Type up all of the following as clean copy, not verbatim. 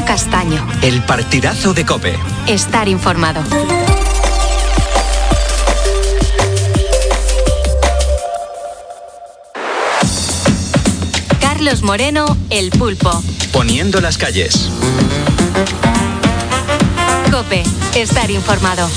Castaño. El partidazo de COPE. Estar informado. Carlos Moreno, El Pulpo. Poniendo las calles. COPE. Estar informado.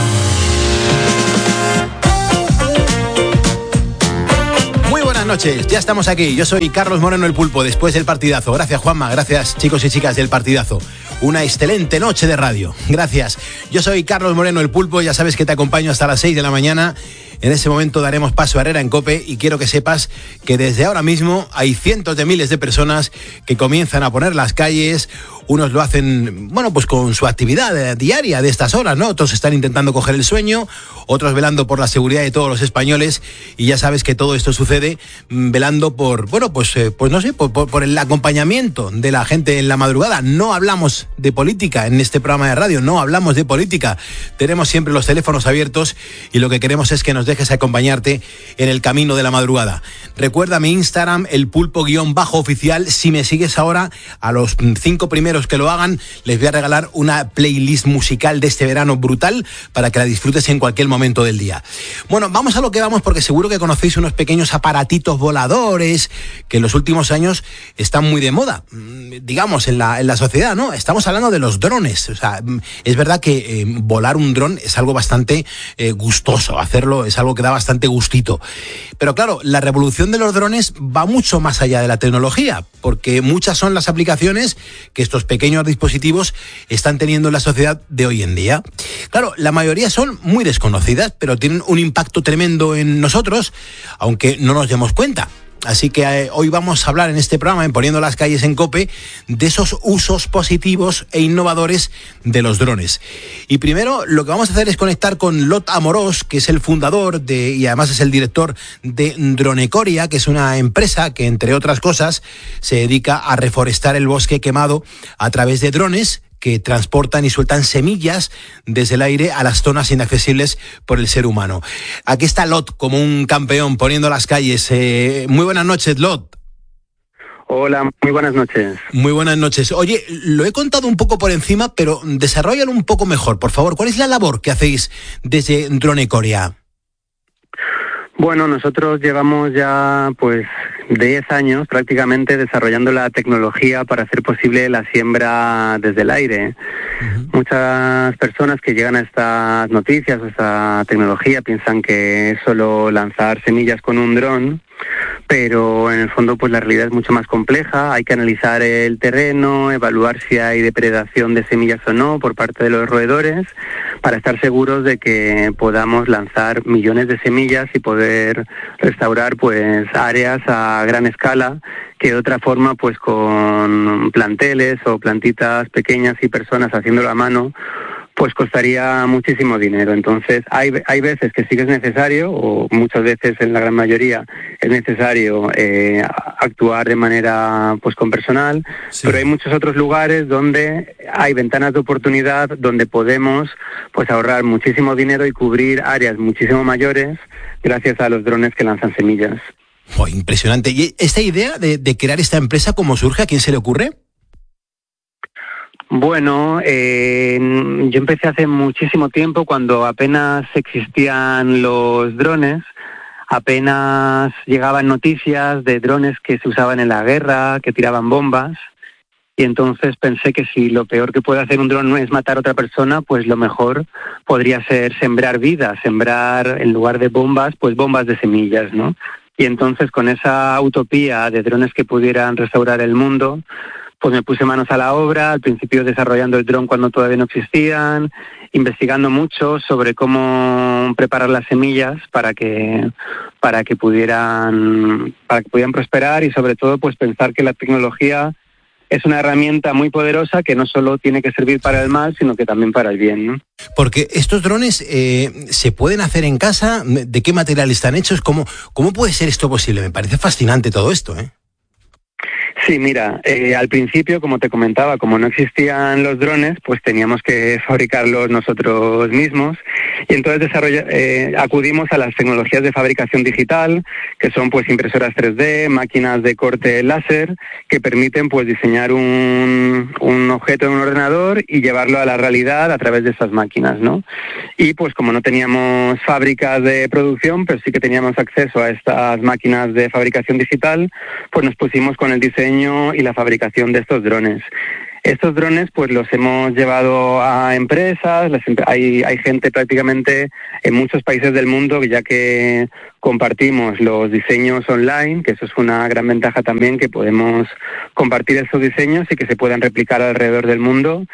Muy buenas noches, ya estamos aquí. Yo soy Carlos Moreno, El Pulpo, después del partidazo. Gracias, Juanma, gracias, chicos y chicas del partidazo. Una excelente noche de radio. Gracias. Yo soy Carlos Moreno, El Pulpo, ya sabes que te acompaño hasta las 6 de la mañana. En ese momento daremos paso a Herrera en COPE y quiero que sepas que desde ahora mismo hay cientos de miles de personas que comienzan a poner las calles. Unos lo hacen, bueno, pues con su actividad diaria de estas horas, ¿no? Otros están intentando coger el sueño, otros velando por la seguridad de todos los españoles, y ya sabes que todo esto sucede velando por, bueno, pues no sé, por el acompañamiento de la gente en la madrugada. No hablamos de política en este programa de radio, no hablamos de política. Tenemos siempre los teléfonos abiertos y lo que queremos es que nos dejes acompañarte en el camino de la madrugada. Recuerda mi Instagram, elpulpo_oficial. Si me sigues ahora, a los 5 primeros que lo hagan, les voy a regalar una playlist musical de este verano brutal para que la disfrutes en cualquier momento del día. Bueno, vamos a lo que vamos, porque seguro que conocéis unos pequeños aparatitos voladores que en los últimos años están muy de moda, digamos, en la sociedad, ¿no? Estamos hablando de los drones. O sea, es verdad que volar un dron es algo bastante gustoso, hacerlo es algo que da bastante gustito. Pero claro, la revolución de los drones va mucho más allá de la tecnología, porque muchas son las aplicaciones que estos pequeños dispositivos están teniendo en la sociedad de hoy en día. Claro, la mayoría son muy desconocidas, pero tienen un impacto tremendo en nosotros, aunque no nos demos cuenta. Así que hoy vamos a hablar en este programa, en Poniendo las calles en COPE, de esos usos positivos e innovadores de los drones. Y primero lo que vamos a hacer es conectar con Lot Amorós, que es el fundador y además es el director de Dronecoria, que es una empresa que, entre otras cosas, se dedica a reforestar el bosque quemado a través de drones que transportan y sueltan semillas desde el aire a las zonas inaccesibles por el ser humano. Aquí está Lot como un campeón poniendo las calles. Muy buenas noches, Lot. Hola, muy buenas noches. Muy buenas noches. Oye, lo he contado un poco por encima, pero desarróllalo un poco mejor, por favor. ¿Cuál es la labor que hacéis desde Dronecoria? Bueno, nosotros llevamos ya 10 años prácticamente desarrollando la tecnología para hacer posible la siembra desde el aire. Uh-huh. Muchas personas que llegan a estas noticias, a esta tecnología, piensan que es solo lanzar semillas con un dron, pero en el fondo la realidad es mucho más compleja. Hay que analizar el terreno, evaluar si hay depredación de semillas o no por parte de los roedores, para estar seguros de que podamos lanzar millones de semillas y poder restaurar áreas a gran escala que de otra forma con planteles o plantitas pequeñas y personas haciéndolo a mano costaría muchísimo dinero. Entonces hay veces que sí que es necesario, o muchas veces, en la gran mayoría, es necesario actuar de manera con personal, sí. Pero hay muchos otros lugares donde hay ventanas de oportunidad donde podemos ahorrar muchísimo dinero y cubrir áreas muchísimo mayores gracias a los drones que lanzan semillas. Oh, impresionante. ¿Y esta idea de crear esta empresa, cómo surge? ¿A quién se le ocurre? Bueno, yo empecé hace muchísimo tiempo, cuando apenas existían los drones, apenas llegaban noticias de drones que se usaban en la guerra, que tiraban bombas, y entonces pensé que si lo peor que puede hacer un dron es matar a otra persona, lo mejor podría ser sembrar vida, sembrar en lugar de bombas, bombas de semillas, ¿no? Y entonces, con esa utopía de drones que pudieran restaurar el mundo, me puse manos a la obra, al principio desarrollando el dron cuando todavía no existían, investigando mucho sobre cómo preparar las semillas para que pudieran prosperar, y sobre todo pensar que la tecnología es una herramienta muy poderosa que no solo tiene que servir para el mal, sino que también para el bien, ¿no? Porque estos drones se pueden hacer en casa. ¿De qué material están hechos? ¿Cómo puede ser esto posible? Me parece fascinante todo esto, ¿eh? Sí, mira, al principio, como te comentaba, como no existían los drones, pues teníamos que fabricarlos nosotros mismos y entonces acudimos a las tecnologías de fabricación digital, que son pues impresoras 3D, máquinas de corte láser, que permiten pues diseñar un objeto en un ordenador y llevarlo a la realidad a través de esas máquinas, ¿no? Y pues como no teníamos fábricas de producción, pero sí que teníamos acceso a estas máquinas de fabricación digital, pues nos pusimos con el diseño y la fabricación de estos drones. Estos drones pues los hemos llevado a empresas, hay gente prácticamente en muchos países del mundo, ya que compartimos los diseños online, que eso es una gran ventaja también, que podemos compartir esos diseños y que se puedan replicar alrededor del mundo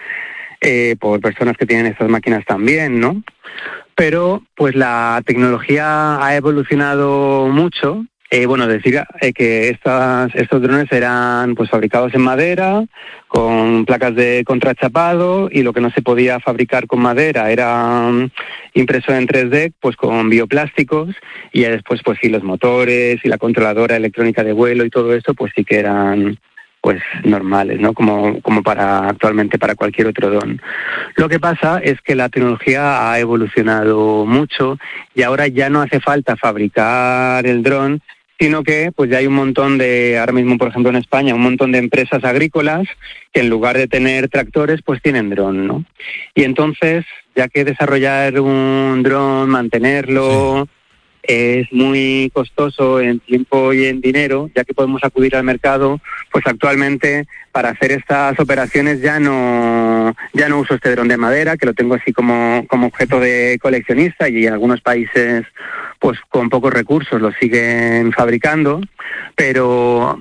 por personas que tienen estas máquinas también, ¿no? Pero pues la tecnología ha evolucionado mucho. Decir que estos drones eran pues fabricados en madera, con placas de contrachapado, y lo que no se podía fabricar con madera era impreso en 3D, pues con bioplásticos, y ya después pues sí, los motores y la controladora electrónica de vuelo y todo eso pues sí que eran pues normales, ¿no? Como actualmente para cualquier otro dron. Lo que pasa es que la tecnología ha evolucionado mucho y ahora ya no hace falta fabricar el dron, sino que pues ya hay un montón ahora mismo por ejemplo en España, un montón de empresas agrícolas que en lugar de tener tractores pues tienen dron, ¿no? Y entonces, ya que desarrollar un dron, mantenerlo, es muy costoso en tiempo y en dinero, ya que podemos acudir al mercado, pues actualmente para hacer estas operaciones ya no uso este dron de madera, que lo tengo así como objeto de coleccionista, y en algunos países pues con pocos recursos lo siguen fabricando, pero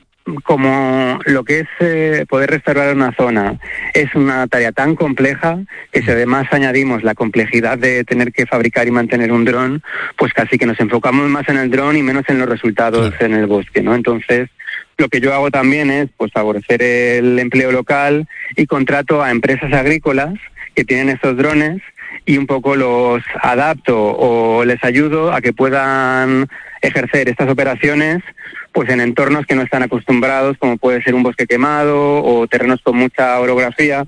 como lo que es poder restaurar una zona es una tarea tan compleja que si además añadimos la complejidad de tener que fabricar y mantener un dron, pues casi que nos enfocamos más en el dron y menos en los resultados en el bosque, ¿no? Entonces, lo que yo hago también es pues favorecer el empleo local y contrato a empresas agrícolas que tienen estos drones y un poco los adapto o les ayudo a que puedan ejercer estas operaciones pues en entornos que no están acostumbrados, como puede ser un bosque quemado o terrenos con mucha orografía.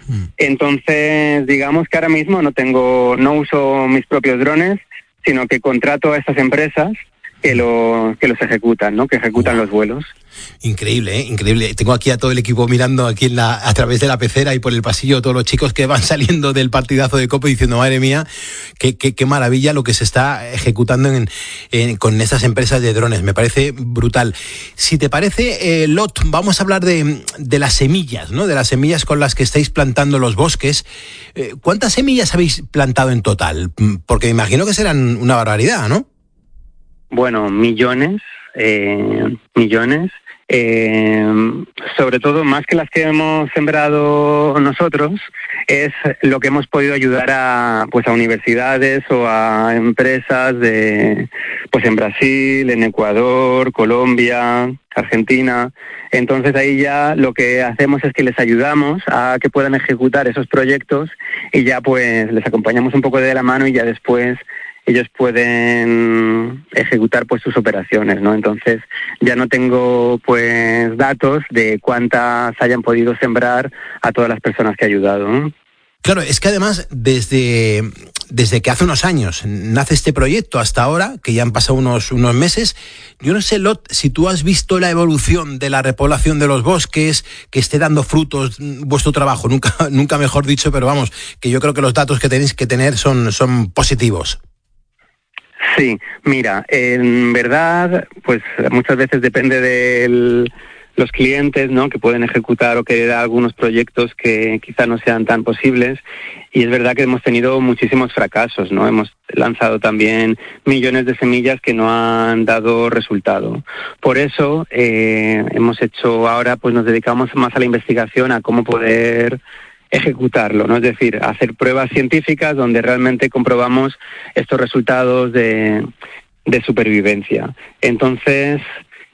Entonces, digamos que ahora mismo no uso mis propios drones, sino que contrato a estas empresas que los ejecutan, ¿no? Que ejecutan los vuelos. Increíble, increíble. Tengo aquí a todo el equipo mirando aquí a través de la pecera y por el pasillo, todos los chicos que van saliendo del partidazo de COPE diciendo, madre mía, qué maravilla lo que se está ejecutando con estas empresas de drones. Me parece brutal. Si te parece, Lot, vamos a hablar de las semillas, ¿no? De las semillas con las que estáis plantando los bosques. ¿Cuántas semillas habéis plantado en total? Porque me imagino que serán una barbaridad, ¿no? Bueno, millones. Sobre todo más que las que hemos sembrado nosotros, es lo que hemos podido ayudar a universidades o a empresas pues en Brasil, en Ecuador, Colombia, Argentina. Entonces ahí ya lo que hacemos es que les ayudamos a que puedan ejecutar esos proyectos y ya pues les acompañamos un poco de la mano y ya después ellos pueden ejecutar pues sus operaciones, ¿no? Entonces ya no tengo pues datos de cuántas hayan podido sembrar a todas las personas que he ayudado, ¿no? Claro, es que además desde que hace unos años nace este proyecto hasta ahora, que ya han pasado unos meses, yo no sé, Lot, si tú has visto la evolución de la repoblación de los bosques, que esté dando frutos vuestro trabajo, nunca mejor dicho, pero vamos, que yo creo que los datos que tenéis que tener son positivos. Sí, mira, en verdad, pues muchas veces depende de los clientes, ¿no? Que pueden ejecutar o querer algunos proyectos que quizá no sean tan posibles, y es verdad que hemos tenido muchísimos fracasos, ¿no? Hemos lanzado también millones de semillas que no han dado resultado. Por eso ahora pues nos dedicamos más a la investigación, a cómo poder ejecutarlo, ¿no? Es decir, hacer pruebas científicas donde realmente comprobamos estos resultados de supervivencia. Entonces,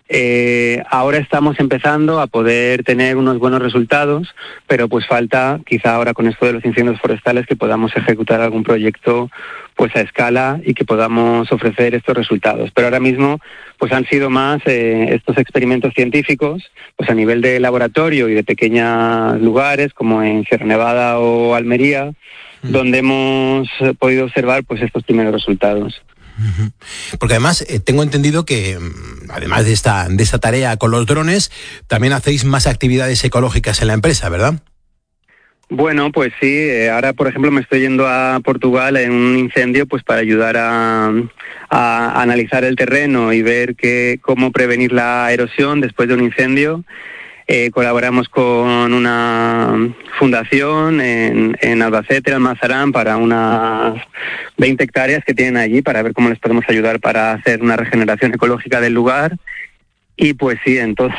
Ahora estamos empezando a poder tener unos buenos resultados, pero pues falta, quizá ahora con esto de los incendios forestales, que podamos ejecutar algún proyecto pues a escala y que podamos ofrecer estos resultados. Pero ahora mismo pues han sido más estos experimentos científicos pues a nivel de laboratorio y de pequeños lugares como en Sierra Nevada o Almería, donde hemos podido observar pues estos primeros resultados. Porque además tengo entendido que además de esta tarea con los drones, también hacéis más actividades ecológicas en la empresa, ¿verdad? Bueno, pues sí, ahora por ejemplo me estoy yendo a Portugal en un incendio pues para ayudar a analizar el terreno y ver cómo prevenir la erosión después de un incendio. Colaboramos con una fundación en Albacete, Almazarán, para unas 20 hectáreas que tienen allí para ver cómo les podemos ayudar para hacer una regeneración ecológica del lugar. Y pues sí, entonces